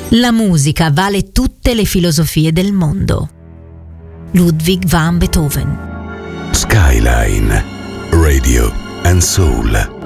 La musica vale tutte le filosofie del mondo. Ludwig van Beethoven. Skyline, Radio and Soul.